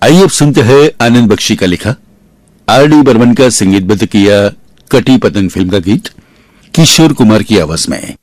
आइए अब सुनते हैं आनंद बख्शी का लिखा, आर.डी. बर्मन का संगीतबद्ध किया कटी पतंग फिल्म का गीत किशोर कुमार की आवाज में।